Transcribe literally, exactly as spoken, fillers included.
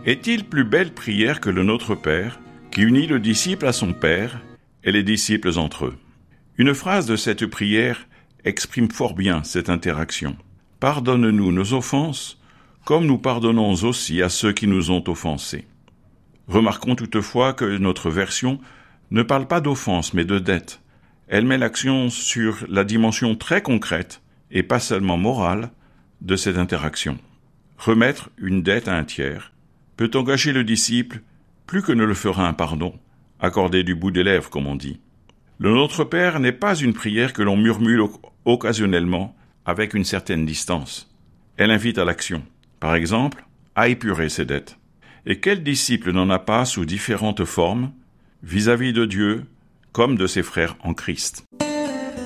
Est-il plus belle prière que le Notre Père, qui unit le disciple à son Père et les disciples entre eux? Une phrase de cette prière exprime fort bien cette interaction. Pardonne-nous nos offenses, comme nous pardonnons aussi à ceux qui nous ont offensés. Remarquons toutefois que notre version ne parle pas d'offense, mais de dette. Elle met l'accent sur la dimension très concrète, et pas seulement morale, de cette interaction. Remettre une dette à un tiers peut engager le disciple plus que ne le fera un pardon, accordé du bout des lèvres, comme on dit. Le Notre Père n'est pas une prière que l'on murmure occasionnellement avec une certaine distance. Elle invite à l'action, par exemple, à épurer ses dettes. Et quel disciple n'en a pas sous différentes formes, vis-à-vis de Dieu comme de ses frères en Christ?